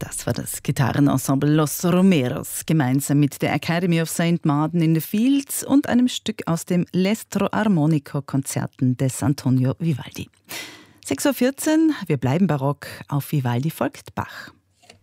Das war das Gitarrenensemble Los Romeros, gemeinsam mit der Academy of St. Martin in the Fields und einem Stück aus dem L'Estro Armonico Konzerten des Antonio Vivaldi. 6:14 Uhr, wir bleiben barock, auf Vivaldi folgt Bach.